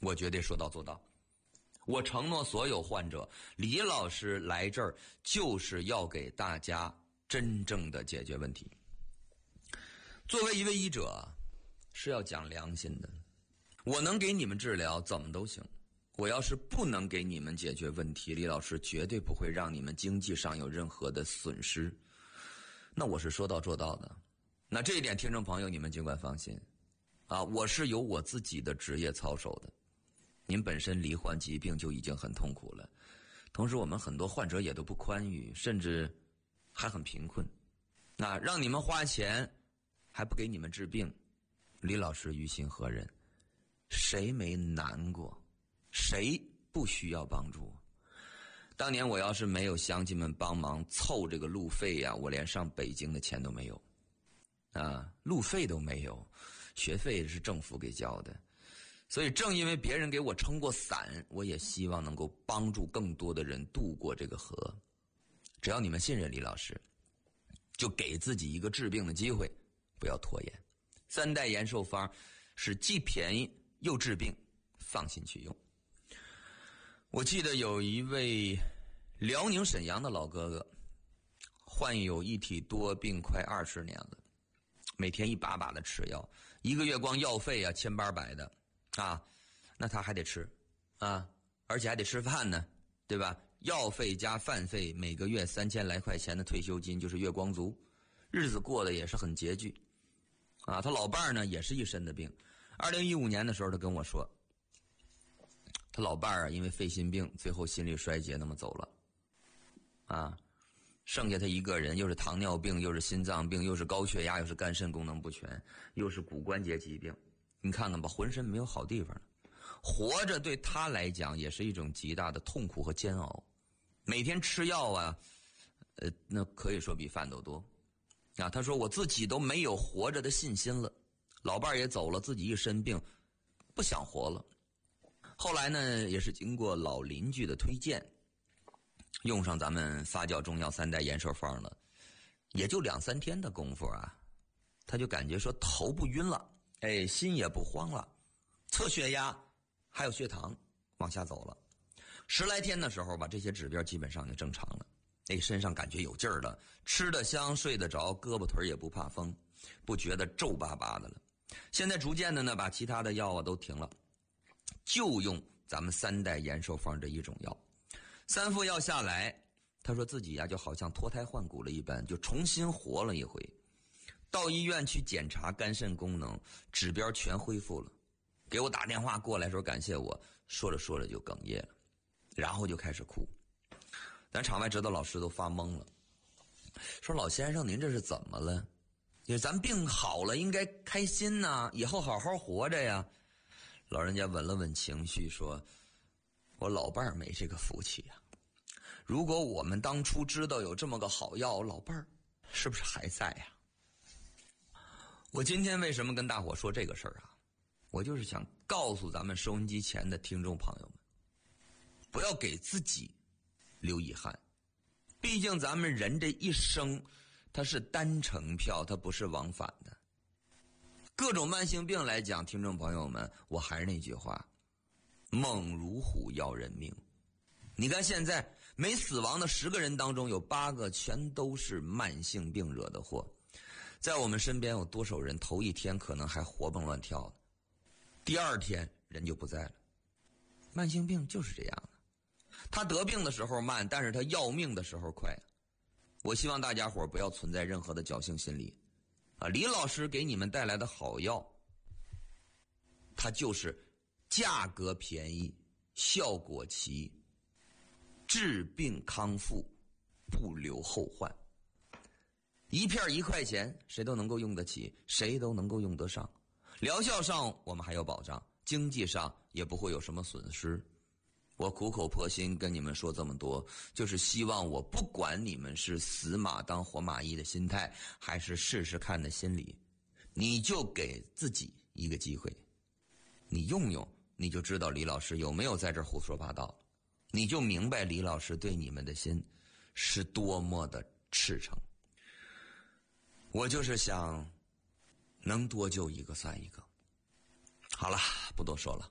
我绝对说到做到。我承诺所有患者，李老师来这儿就是要给大家真正的解决问题。作为一位医者，是要讲良心的。我能给你们治疗，怎么都行。我要是不能给你们解决问题，李老师绝对不会让你们经济上有任何的损失。那我是说到做到的。那这一点，听众朋友，你们尽管放心啊，我是有我自己的职业操守的。您本身罹患疾病就已经很痛苦了，同时我们很多患者也都不宽裕，甚至还很贫困。那让你们花钱还不给你们治病，李老师于心何忍？谁没难过？谁不需要帮助？当年我要是没有乡亲们帮忙凑这个路费呀，我连上北京的钱都没有啊，路费都没有，学费是政府给交的。所以正因为别人给我撑过伞，我也希望能够帮助更多的人渡过这个河。只要你们信任李老师，就给自己一个治病的机会，不要拖延。3代延寿方是既便宜又治病，放心去用。我记得有一位辽宁沈阳的老哥哥，患有一体多病快20年了，每天一把把的吃药，一个月光药费啊1800的啊，那他还得吃啊，而且还得吃饭呢，对吧？药费加饭费，每个月3000来块钱的退休金就是月光族，日子过得也是很拮据啊。他老伴儿呢也是一身的病。2015年的时候，他跟我说，他老伴儿啊因为肺心病，最后心力衰竭那么走了啊，剩下他一个人，又是糖尿病，又是心脏病，又是高血压，又是肝肾功能不全，又是骨关节疾病。你看看吧，浑身没有好地方了。活着对他来讲也是一种极大的痛苦和煎熬，每天吃药啊，那可以说比饭都多啊。他说我自己都没有活着的信心了，老伴儿也走了，自己一身病，不想活了。后来呢，也是经过老邻居的推荐，用上咱们发酵中药3代延寿方了，也就2-3天的功夫啊，他就感觉说头不晕了，哎，心也不慌了，测血压还有血糖往下走了。10来天的时候吧，这些指标基本上就正常了。哎，身上感觉有劲儿了，吃得香，睡得着，胳膊腿也不怕风，不觉得皱巴巴的了。现在逐渐的呢，把其他的药啊都停了，就用咱们3代延寿方这一种药。3副药下来，他说自己呀就好像脱胎换骨了一般，就重新活了一回。到医院去检查肝肾功能，指标全恢复了。给我打电话过来说感谢我，说着说着就哽咽了，然后就开始哭。咱场外指导老师都发懵了，说老先生您这是怎么了？咱病好了应该开心呐，以后好好活着呀。老人家稳了稳情绪说，我老伴儿没这个福气呀。如果我们当初知道有这么个好药，我老伴儿是不是还在呀？我今天为什么跟大伙说这个事儿啊？我就是想告诉咱们收音机前的听众朋友们，不要给自己留遗憾。毕竟咱们人这一生，它是单程票，它不是往返的。各种慢性病来讲，听众朋友们，我还是那句话，猛如虎要人命。你看现在没死亡的10个人当中，有8个全都是慢性病惹的祸。在我们身边有多少人头一天可能还活蹦乱跳的，第2天人就不在了。慢性病就是这样的，他得病的时候慢，但是他要命的时候快。我希望大家伙不要存在任何的侥幸心理啊！李老师给你们带来的好药，它就是价格便宜，效果齐，治病康复，不留后患。一片1块钱，谁都能够用得起，谁都能够用得上。疗效上我们还有保障，经济上也不会有什么损失。我苦口婆心跟你们说这么多，就是希望我不管你们是死马当活马医的心态，还是试试看的心理，你就给自己一个机会，你用用，你就知道李老师有没有在这胡说八道，你就明白李老师对你们的心是多么的赤诚。我就是想能多救一个算一个。好了，不多说了。